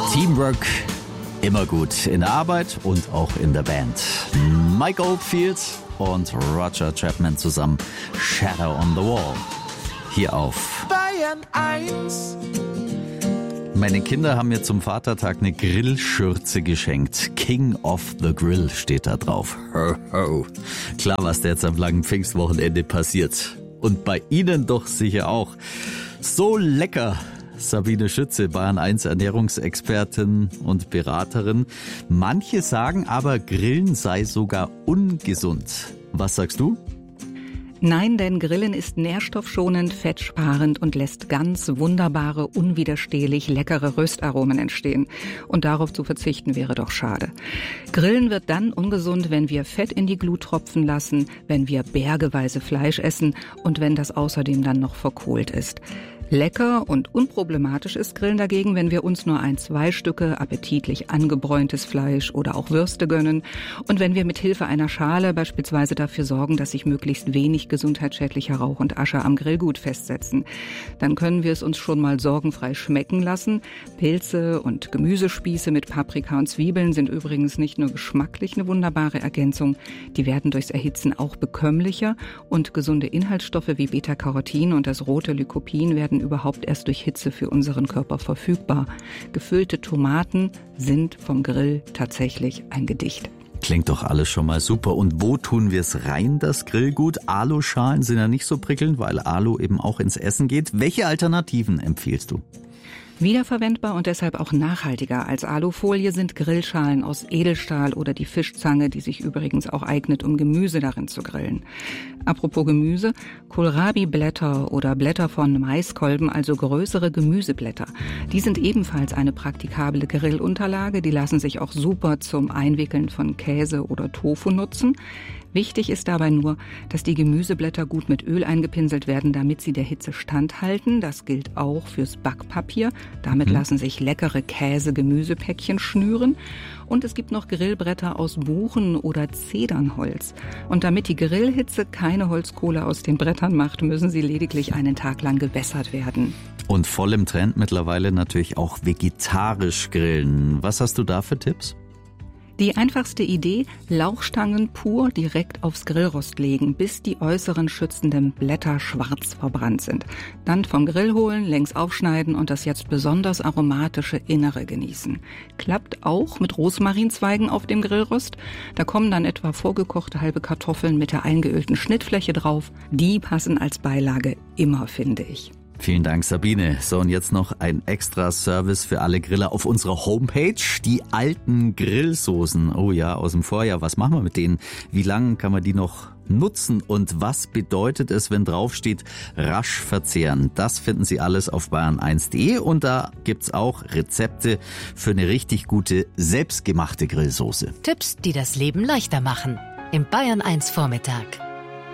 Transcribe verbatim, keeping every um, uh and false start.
Teamwork immer gut in der Arbeit und auch in der Band. Mike Oldfield und Roger Chapman zusammen, Shadow on the Wall. Hier auf Bayern eins. Meine Kinder haben mir zum Vatertag eine Grillschürze geschenkt. King of the Grill steht da drauf. Ho, ho. Klar, was da jetzt am langen Pfingstwochenende passiert. Und bei Ihnen doch sicher auch. So lecker. Sabine Schütze, Bayern eins Ernährungsexpertin und Beraterin. Manche sagen aber, Grillen sei sogar ungesund. Was sagst du? Nein, denn Grillen ist nährstoffschonend, fettsparend und lässt ganz wunderbare, unwiderstehlich leckere Röstaromen entstehen. Und darauf zu verzichten wäre doch schade. Grillen wird dann ungesund, wenn wir Fett in die Glut tropfen lassen, wenn wir bergeweise Fleisch essen und wenn das außerdem dann noch verkohlt ist. Lecker und unproblematisch ist Grillen dagegen, wenn wir uns nur ein, zwei Stücke appetitlich angebräuntes Fleisch oder auch Würste gönnen und wenn wir mit Hilfe einer Schale beispielsweise dafür sorgen, dass sich möglichst wenig gesundheitsschädlicher Rauch und Asche am Grillgut festsetzen. Dann können wir es uns schon mal sorgenfrei schmecken lassen. Pilze und Gemüsespieße mit Paprika und Zwiebeln sind übrigens nicht nur geschmacklich eine wunderbare Ergänzung, die werden durchs Erhitzen auch bekömmlicher und gesunde Inhaltsstoffe wie Beta-Carotin und das rote Lycopin werden überhaupt erst durch Hitze für unseren Körper verfügbar. Gefüllte Tomaten sind vom Grill tatsächlich ein Gedicht. Klingt doch alles schon mal super. Und wo tun wir es rein, das Grillgut? Aluschalen sind ja nicht so prickelnd, weil Alu eben auch ins Essen geht. Welche Alternativen empfiehlst du? Wiederverwendbar und deshalb auch nachhaltiger als Alufolie sind Grillschalen aus Edelstahl oder die Fischzange, die sich übrigens auch eignet, um Gemüse darin zu grillen. Apropos Gemüse, Kohlrabi-Blätter oder Blätter von Maiskolben, also größere Gemüseblätter. Die sind ebenfalls eine praktikable Grillunterlage, die lassen sich auch super zum Einwickeln von Käse oder Tofu nutzen. Wichtig ist dabei nur, dass die Gemüseblätter gut mit Öl eingepinselt werden, damit sie der Hitze standhalten. Das gilt auch fürs Backpapier. Damit mhm. lassen sich leckere Käse-Gemüsepäckchen schnüren. Und es gibt noch Grillbretter aus Buchen- oder Zedernholz. Und damit die Grillhitze keine Holzkohle aus den Brettern macht, müssen sie lediglich einen Tag lang gewässert werden. Und voll im Trend mittlerweile natürlich auch vegetarisch grillen. Was hast du da für Tipps? Die einfachste Idee, Lauchstangen pur direkt aufs Grillrost legen, bis die äußeren schützenden Blätter schwarz verbrannt sind. Dann vom Grill holen, längs aufschneiden und das jetzt besonders aromatische Innere genießen. Klappt auch mit Rosmarinzweigen auf dem Grillrost. Da kommen dann etwa vorgekochte halbe Kartoffeln mit der eingeölten Schnittfläche drauf. Die passen als Beilage immer, finde ich. Vielen Dank, Sabine. So, und jetzt noch ein extra Service für alle Griller auf unserer Homepage. Die alten Grillsoßen. Oh ja, aus dem Vorjahr. Was machen wir mit denen? Wie lange kann man die noch nutzen? Und was bedeutet es, wenn draufsteht, rasch verzehren? Das finden Sie alles auf bayern eins punkt de. Und da gibt's auch Rezepte für eine richtig gute, selbstgemachte Grillsoße. Tipps, die das Leben leichter machen. Im Bayern eins Vormittag.